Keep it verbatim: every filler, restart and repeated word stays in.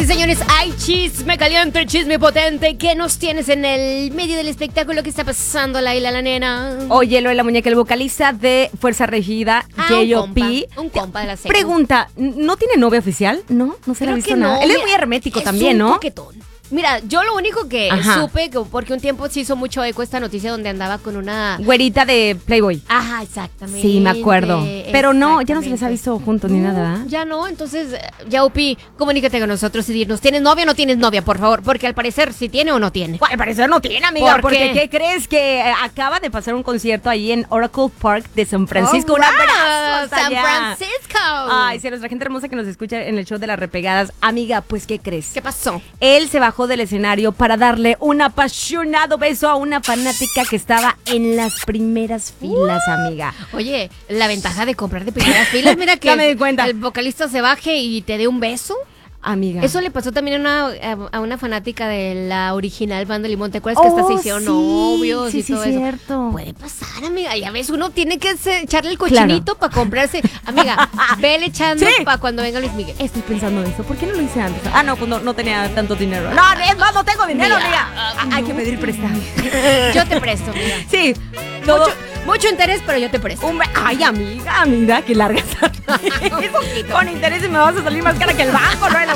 señores, hay chisme caliente, chisme potente. ¿Qué nos tienes en el medio del espectáculo? ¿Qué está pasando, Laila, la nena? Oye, lo de la muñeca, el vocalista de Fuerza Regida, Ah, J un O compa, P. un compa de la secu. Pregunta, ¿no tiene novia oficial? No, no se le ha Creo visto que nada. no, Él es mira, muy hermético es también, un ¿no? coquetón. Mira, yo lo único que Ajá. supe, que porque un tiempo se hizo mucho eco esta noticia donde andaba con una... Güerita de Playboy. Ajá, exactamente. Sí, me acuerdo. Pero no, ya no se les ha exactamente. visto juntos ni No, nada, ¿verdad? Ya no, entonces, eh, Yaupi, comunícate con nosotros y dinos, ¿tienes novia o no tienes novia, por favor? Porque al parecer si tiene o no tiene. Al parecer no tiene, amiga. ¿Por porque qué? ¿qué crees? Que eh, acaba de pasar un concierto ahí en Oracle Park de San Francisco. All Un right, abrazo hasta San allá. Francisco. Ay, sí, a nuestra gente hermosa que nos escucha en el show de las repegadas. Amiga, pues, ¿qué crees? ¿Qué pasó? Él se bajó del escenario para darle un apasionado beso a una fanática que estaba en las primeras filas, amiga. Oye, la ventaja de comprar de primeras filas, mira que Ya me di cuenta. el vocalista se baje y te dé un beso. Amiga. Eso le pasó también a una, a una fanática de la original Banda Limón. ¿Te acuerdas que hasta Oh, se hicieron sí, novios sí, y sí, todo eso? cierto. Puede pasar, amiga. Ya ves, uno tiene que se- echarle el cochinito para comprarse. Amiga, vele echando Sí. para cuando venga Luis Miguel. Estoy pensando eso. ¿Por qué no lo hice antes? Ah, no, pues no, no tenía tanto dinero. No, es más, no tengo dinero, Mira, amiga. ah, Ah, Hay que pedir prestado. Yo te presto, amiga. Sí. Todo. Mucho, mucho interés, pero yo te presto. Un be- Ay, amiga, amiga, qué larga. Un poquito. Con interés me vas a salir más cara que el banco, ¿no?